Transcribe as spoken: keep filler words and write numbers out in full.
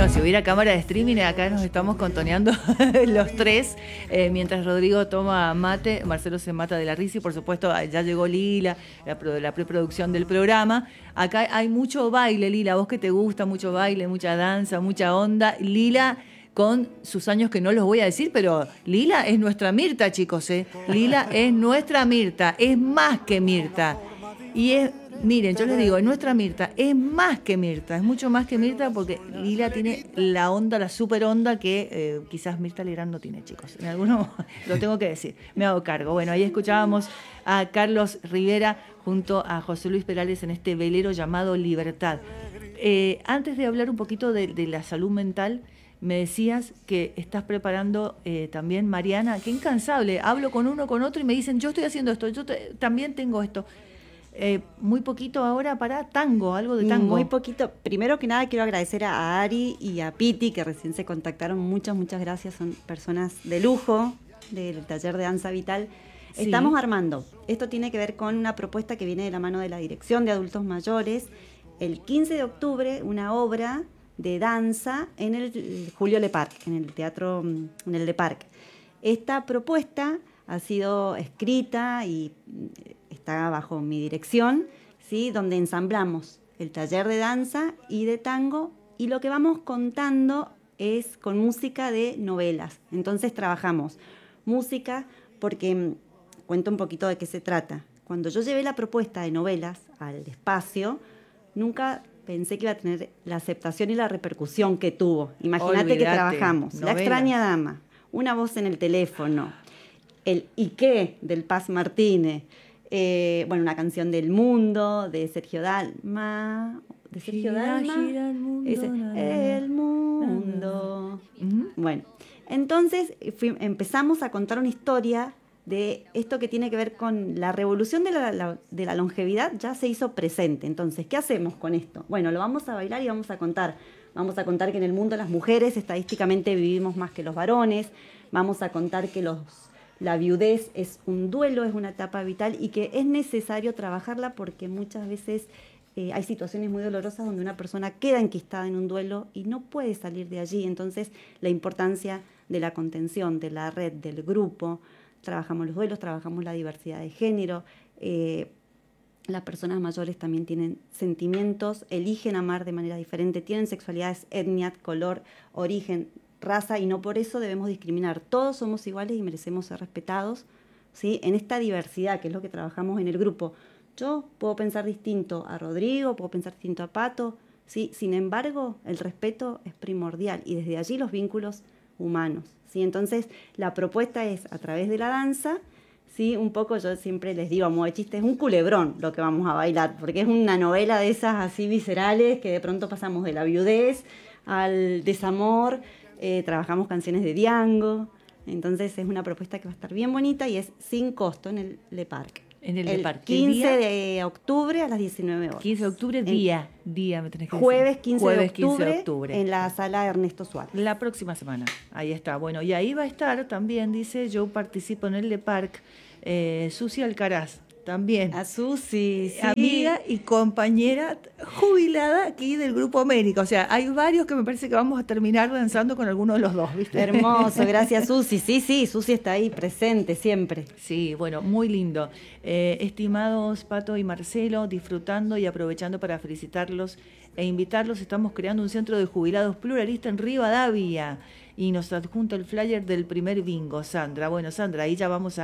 No, si hubiera cámara de streaming, acá nos estamos contoneando los tres, eh, mientras Rodrigo toma mate, Marcelo se mata de la risa y por supuesto ya llegó Lila, la, la preproducción del programa. Acá hay mucho baile, Lila, vos que te gusta, mucho baile, mucha danza, mucha onda. Lila, con sus años que no los voy a decir, pero Lila es nuestra Mirta, chicos, ¿eh? Lila es nuestra Mirta, es más que Mirta. Y es, miren, yo les digo, nuestra Mirta es más que Mirta, es mucho más que Mirta porque Lila tiene la onda, la super onda que eh, quizás Mirta Legrand no tiene, chicos. En alguno lo tengo que decir, me hago cargo. Bueno, ahí escuchábamos a Carlos Rivera junto a José Luis Perales en este velero llamado Libertad. Eh, antes de hablar un poquito de, de la salud mental, me decías que estás preparando eh, también, Mariana, qué incansable, hablo con uno, con otro y me dicen, yo estoy haciendo esto, yo te, también tengo esto. Eh, muy poquito ahora para tango, algo de tango. Muy poquito. Primero que nada quiero agradecer a Ari y a Piti, que recién se contactaron. Muchas, muchas gracias. Son personas de lujo del taller de danza vital. Sí. Estamos armando. Esto tiene que ver con una propuesta que viene de la mano de la Dirección de Adultos Mayores. El quince de octubre, una obra de danza en el Julio Leparc, en el teatro, en el Leparc. Esta propuesta ha sido escrita y está bajo mi dirección, ¿sí? Donde ensamblamos el taller de danza y de tango, y lo que vamos contando es con música de novelas. Entonces trabajamos música porque, cuento un poquito de qué se trata. Cuando yo llevé la propuesta de novelas al espacio, nunca pensé que iba a tener la aceptación y la repercusión que tuvo. Imagínate que trabajamos novelas. La extraña dama, Una voz en el teléfono, el ¿Y qué? Del Paz Martínez, eh, bueno, una canción del mundo de Sergio Dalma, de Sergio gira, Dalma, gira el mundo, ese, nada, el mundo. Uh-huh. Bueno, entonces fui, empezamos a contar una historia de esto que tiene que ver con la revolución de la, la, de la longevidad. Ya se hizo presente. Entonces, ¿qué hacemos con esto? Bueno, lo vamos a bailar y vamos a contar. Vamos a contar que en el mundo las mujeres estadísticamente vivimos más que los varones. Vamos a contar que los, la viudez es un duelo, es una etapa vital y que es necesario trabajarla porque muchas veces eh, hay situaciones muy dolorosas donde una persona queda enquistada en un duelo y no puede salir de allí. Entonces, la importancia de la contención, de la red, del grupo. Trabajamos los duelos, trabajamos la diversidad de género. Eh, las personas mayores también tienen sentimientos, eligen amar de manera diferente, tienen sexualidades, etnia, color, origen, raza, y no por eso debemos discriminar. Todos somos iguales y merecemos ser respetados, ¿sí? En esta diversidad, que es lo que trabajamos en el grupo. Yo puedo pensar distinto a Rodrigo, puedo pensar distinto a Pato, ¿sí? Sin embargo, el respeto es primordial y desde allí los vínculos humanos, ¿sí? Entonces, la propuesta es, a través de la danza, ¿sí? Un poco, yo siempre les digo, a modo de chiste, es un culebrón lo que vamos a bailar, porque es una novela de esas así viscerales, que de pronto pasamos de la viudez al desamor, eh, trabajamos canciones de Diango, entonces es una propuesta que va a estar bien bonita y es sin costo en el Leparc. En el, el Leparc. quince de octubre a las diecinueve horas. quince de octubre, día, en, día me tenés que jueves decir. quince Jueves de octubre, quince de octubre, en la sala Ernesto Suárez. La próxima semana, ahí está. Bueno, y ahí va a estar también, dice, yo participo en el Leparc, eh, Susi Alcaraz, también. A Susi, sí. Amiga y compañera jubilada aquí del Grupo América. O sea, hay varios que me parece que vamos a terminar danzando con alguno de los dos, ¿viste? Hermoso, gracias Susi. Sí, sí, Susi está ahí presente siempre. Sí, bueno, muy lindo. Eh, estimados Pato y Marcelo, disfrutando y aprovechando para felicitarlos e invitarlos, estamos creando un centro de jubilados pluralista en Rivadavia y nos adjunta el flyer del primer bingo, Sandra. Bueno, Sandra, ahí ya vamos a